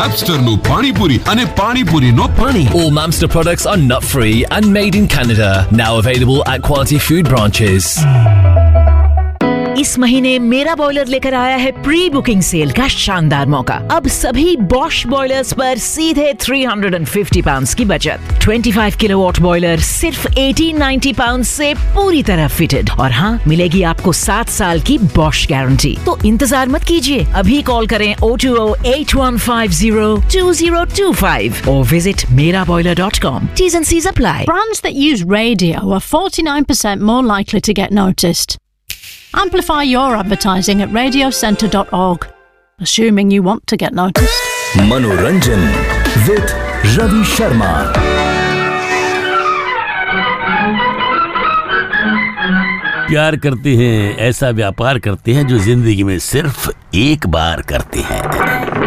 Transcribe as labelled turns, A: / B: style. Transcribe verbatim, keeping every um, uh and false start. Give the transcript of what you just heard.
A: Mapsterનું પાણીપુરી અને પાણીપુરીનો પાણી.
B: All Mamster products are nut-free and made in Canada. Now available at Quality Food branches.
C: इस महीने मेरा बॉयलर लेकर आया है प्री बुकिंग सेल का शानदार मौका। अब सभी बॉश बॉयलर्स पर सीधे तीन सौ पचास पाउंड्स की बचत। पच्चीस किलोवाट बॉयलर सिर्फ अठारह सौ नब्बे पाउंड्स से पूरी तरह फिटेड, और हाँ, मिलेगी आपको सात साल की बॉश गारंटी। तो इंतजार मत कीजिए, अभी कॉल करें O two O eight one five zero to zero to five और विजिट मेरा boiler dot com. T's and C's apply.
D: Brands that use radio are forty-nine percent more likely to get noticed. Amplify your advertising at radio centre dot org, assuming you want to get noticed.
E: Manoranjan with Ravi Sharma.
F: प्यार करते हैं, ऐसा व्यापार करते हैं जो जिंदगी में सिर्फ एक बार करते हैं।